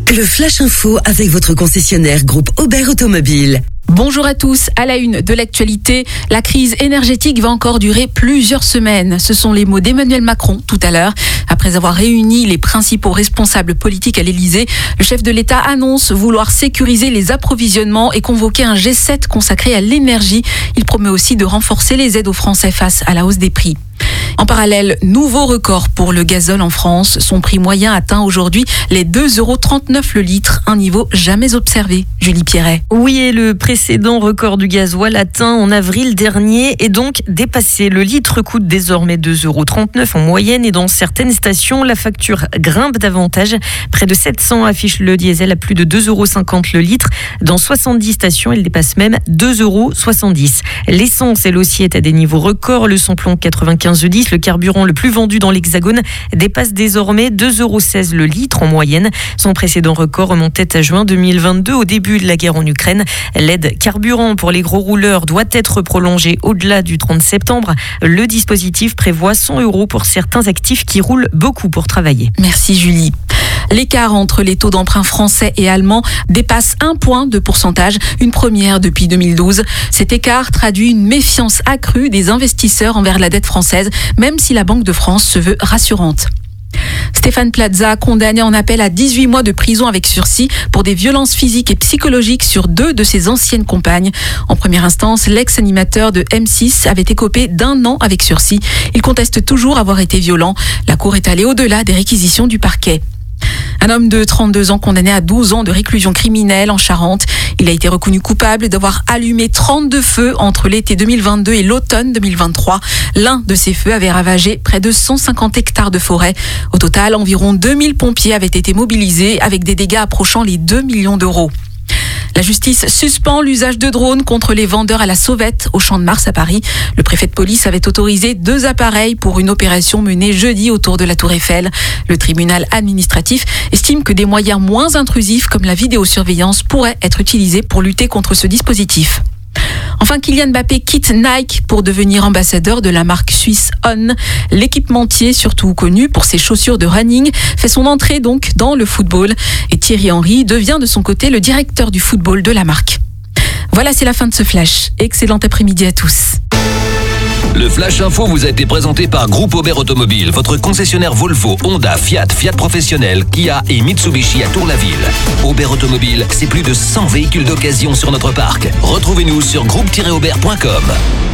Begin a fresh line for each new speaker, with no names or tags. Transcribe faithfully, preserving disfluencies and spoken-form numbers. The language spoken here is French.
Le Flash Info avec votre concessionnaire groupe Aubert Automobile.
Bonjour à tous. À la une de l'actualité, la crise énergétique va encore durer plusieurs semaines. Ce sont les mots d'Emmanuel Macron tout à l'heure. Après avoir réuni les principaux responsables politiques à l'Elysée, le chef de l'État annonce vouloir sécuriser les approvisionnements et convoquer un G sept consacré à l'énergie. Il promet aussi de renforcer les aides aux Français face à la hausse des prix. En parallèle, nouveau record pour le gazole en France. Son prix moyen atteint aujourd'hui les deux euros trente-neuf le litre, un niveau jamais observé. Julie Pierret.
Oui, et le précédent record du gasoil atteint en avril dernier est donc dépassé. Le litre coûte désormais deux euros trente-neuf en moyenne et dans certaines stations, la facture grimpe davantage. Près de sept cents affichent le diesel à plus de deux euros cinquante le litre. Dans soixante-dix stations, il dépasse même deux euros soixante-dix. L'essence, elle aussi, est à des niveaux records. Le samplon quatre-vingt-quinze dix, le carburant le plus vendu dans l'Hexagone, dépasse désormais deux euros seize le litre en moyenne. Son précédent record remontait à juin deux mille vingt-deux, au début de la guerre en Ukraine. L'aide carburant pour les gros rouleurs doit être prolongée au-delà du trente septembre. Le dispositif prévoit cent euros pour certains actifs qui roulent beaucoup pour travailler.
Merci Julie. L'écart entre les taux d'emprunt français et allemands dépasse un point de pourcentage, une première depuis deux mille douze. Cet écart traduit une méfiance accrue des investisseurs envers la dette française, même si la Banque de France se veut rassurante. Stéphane Plaza, condamné en appel à dix-huit mois de prison avec sursis pour des violences physiques et psychologiques sur deux de ses anciennes compagnes. En première instance, l'ex-animateur de M six avait écopé d'un an avec sursis. Il conteste toujours avoir été violent. La Cour est allée au-delà des réquisitions du parquet. Un homme de trente-deux ans condamné à douze ans de réclusion criminelle en Charente. Il a été reconnu coupable d'avoir allumé trente-deux feux entre l'été deux mille vingt-deux et l'automne deux mille vingt-trois. L'un de ces feux avait ravagé près de cent cinquante hectares de forêt. Au total, environ deux mille pompiers avaient été mobilisés avec des dégâts approchant les deux millions d'euros. La justice suspend l'usage de drones contre les vendeurs à la sauvette au Champ de Mars à Paris. Le préfet de police avait autorisé deux appareils pour une opération menée jeudi autour de la Tour Eiffel. Le tribunal administratif estime que des moyens moins intrusifs comme la vidéosurveillance pourraient être utilisés pour lutter contre ce dispositif. Enfin, Kylian Mbappé quitte Nike pour devenir ambassadeur de la marque suisse On. L'équipementier, surtout connu pour ses chaussures de running, fait son entrée donc dans le football. Et Thierry Henry devient de son côté le directeur du football de la marque. Voilà, c'est la fin de ce flash. Excellent après-midi à tous.
Le Flash Info vous a été présenté par Groupe Aubert Automobile, votre concessionnaire Volvo, Honda, Fiat, Fiat Professionnel, Kia et Mitsubishi à Tour-la-Ville. Aubert Automobile, c'est plus de cent véhicules d'occasion sur notre parc. Retrouvez-nous sur groupe tiret aubert point com.